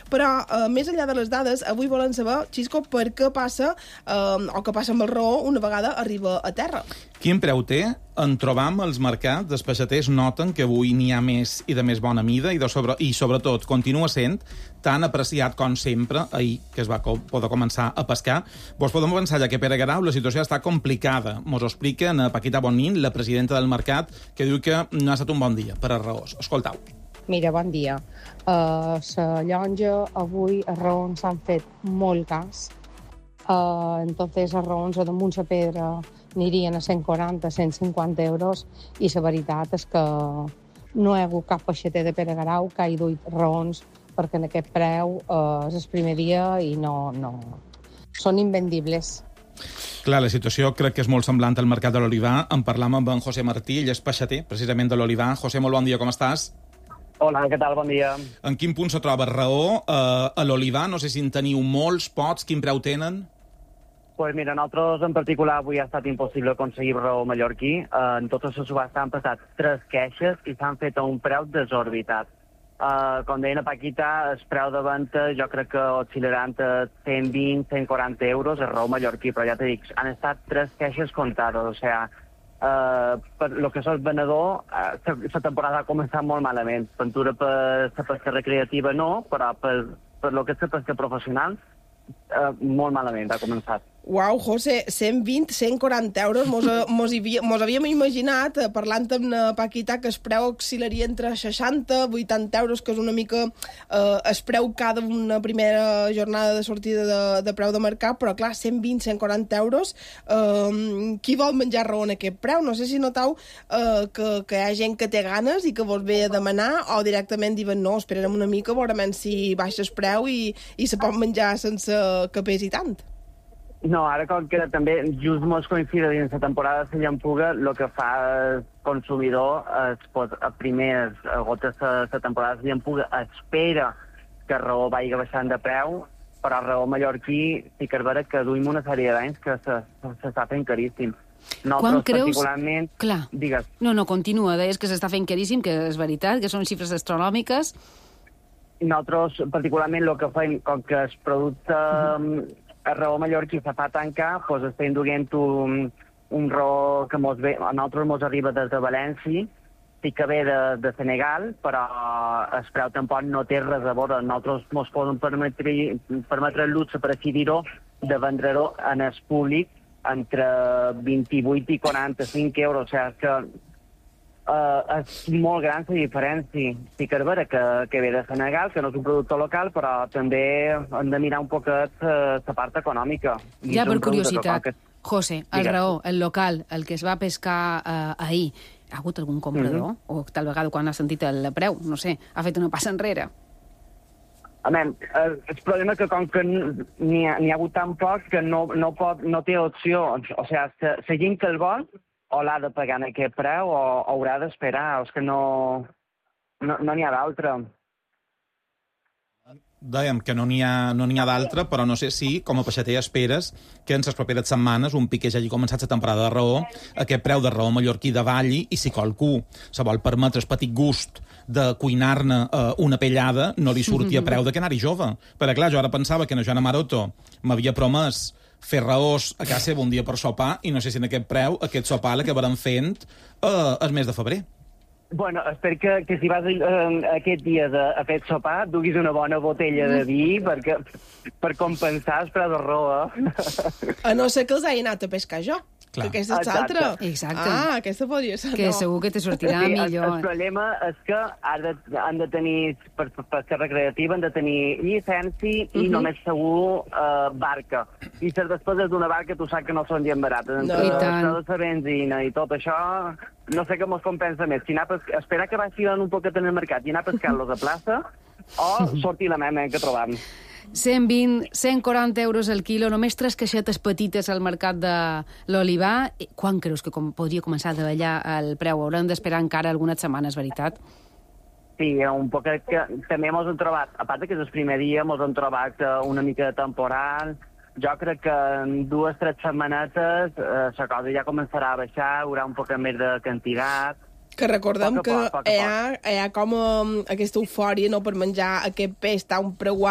Però, més enllà de les dades, avui volem saber, Xisco, per què passa, o què passa amb el raó una vegada arriba a terra. Quin preu té? En trobam als mercats, els peixaters noten que avui n'hi ha més i de més bona mida i sobretot continua sent tan apreciat com sempre ahir, que es va poder començar a pescar. Vos podem pensar ja que per a Garau la situació està complicada. Mos ho explica Paquita Bonin, la presidenta del mercat, que diu que no ha estat un bon dia per a raós. Escoltau. Mira, bon dia. La llonja avui a raons s'han fet molt cas. Entonces, els raons a damunt la pedra anirien a 140, 150 euros i la veritat és que no hi ha hagut cap peixater de Pere Garau que hagi duit raons perquè en aquest preu és el primer dia i no són invendibles. Clar, la situació crec que és molt semblant al mercat de l'Olivar. En parlam amb en José Martí, ell és peixater, precisament de l'Olivar. José, molt bon dia, com estàs? Hola, què tal? Bon dia. En quin punt se troba raó a l'Olivar? No sé si en teniu molts, pocs, quin preu tenen? Pues mira, nosaltres en particular avui ha estat impossible aconseguir raó mallorquí. En tota la subhasta han passat 3 queixes i s'han fet a un preu desorbitat. Com deia la Paquita, el preu de venda jo crec que oscil·larà entre 120, 140 euros el raó mallorquí, però ja t'he dit, han estat 3 queixes comptades, o sigui, per lo que és el venedor, la temporada ha començat molt malament. Ventura per la pesca recreativa no, però per lo que és la pesca professional, molt malament ha començat. Uau, José, 120, 140 euros. Mos havíem imaginat, parlant amb la Paquita, que el preu oscil·laria entre 60 i 80 euros, que és una mica el preu cada una primera jornada de sortida de preu de mercat, però clar, 120, 140 euros, qui vol menjar raó en aquest preu? No sé si notau que hi ha gent que té ganes i que vos ve a demanar, o directament diuen no, esperarem una mica, veurem si baixa el preu i se pot menjar sense que pesi tant. No, ara com que també just mos coincide dins la temporada de la llampuga, el que fa el consumidor a primers gotes de la temporada de la llampuga espera que el raó vagi baixant de preu, però el raó mallorquí sí que és vera que duim una sèrie d'anys que s'està fent caríssim. Quan creus... Particularment... Clar. Digues. No, continua. Deies que s'està fent caríssim, que és veritat, que són xifres astronòmiques. Nosaltres, particularment, el que fem, com que el producte... El raó mallorquí se fa tancar, doncs estem duent un raó que a nosaltres mos arriba des de València, sí que ve de Senegal, però el preu tampoc no té res a veure. Nosaltres mos podem permetre el luxe, per així dir-ho, de vendre-ho en el públic entre 28 i 45 euros. O sigui que és molt gran la diferència. Sí que és vera que ve de Senegal, que no és un producte local, però també hem de mirar un poquet la part econòmica. Ja, per curiositat, José, el raó, el local, el que es va pescar ahir, ha hagut algun comprador? O tal vegada quan ha sentit el preu, no sé, ha fet una passa enrere? El problema és que com que n'hi ha hagut tan poc que no té opció. O sigui, la gent que el vol o l'ha de pagar en aquest preu o haurà d'esperar. És que no n'hi ha d'altra. Dèiem que no n'hi ha d'altra, però no sé si, com a peixater, esperes que en les properes setmanes, un pic que ja hagi començat la temporada de raó, aquest preu de raó mallorquí davalli, i si qualcú se vol permetre el petit gust de cuinar-ne una pellada, no li surti a preu de que anar-hi jove. Perquè, clar, jo ara pensava que en Joana Maroto m'havia promès fer raós a casa seva un dia per sopar, i no sé si en aquest preu, aquest sopar l'acabaran fent el mes de febrer. Bueno, espero que si vas aquest dia a fer sopar duguis una bona botella de vi per compensar el preu de raó. A no ser que els hagi anat a pescar jo. Clar. Que aquesta és l'altra. Exacte. Ah, aquesta podria ser. Que segur que te sortirà millor. El problema és que han de tenir, per pesca recreativa, han de tenir llicència i només segur barca. I les despeses d'una barca tu saps que no són gens barates. No, i tant. La benzina i tot això, no sé què mos compensa més. Si esperar que vagi un poquet en el mercat i anar a pescar-los a plaça, o sortir la mema que trobam. 120, 140 euros el quilo, només 3 caixetes petites al mercat de l'Olivar. Quan creus que podria començar a davallar el preu? Haurem d'esperar encara algunes setmanes, veritat? Sí, un poquet que també mos hem trobat, a part que és el primer dia, mos hem trobat una mica de temporal. Jo crec que en 2 o 3 setmanetes la cosa ja començarà a baixar, hi haurà un poc més de quantitat. Que recordem que hi ha com aquesta eufòria, no, per menjar aquest peix tan preuat